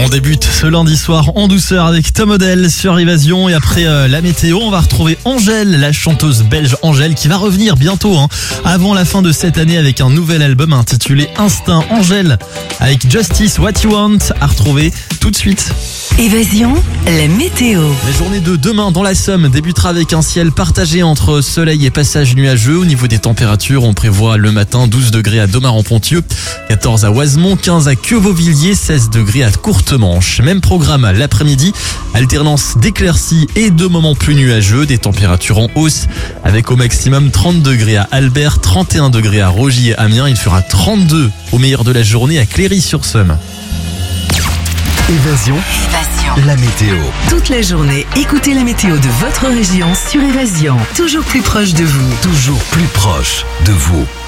On débute ce lundi soir en douceur avec Tom Odell sur Évasion. Et après la météo, on va retrouver Angèle, la chanteuse belge Angèle, qui va revenir bientôt, avant la fin de cette année, avec un nouvel album intitulé Instinct. Angèle avec Justice What You Want à retrouver tout de suite. Évasion, la météo. La journée de demain dans la Somme débutera avec un ciel partagé entre soleil et passage nuageux. Au niveau des températures, on prévoit le matin 12 degrés à Domaran-Pontieux, 14 à Oisemont, 15 à Queuvauvilliers, 16 degrés à Courtemanche. Même programme l'après-midi, alternance d'éclaircies et de moments plus nuageux, des températures en hausse avec au maximum 30 degrés à Albert, 31 degrés à Rogy et Amiens. Il fera 32 au meilleur de la journée à Cléry-sur-Somme. Évasion, la météo. Toute la journée, écoutez la météo de votre région sur Évasion. Toujours plus proche de vous. Toujours plus proche de vous.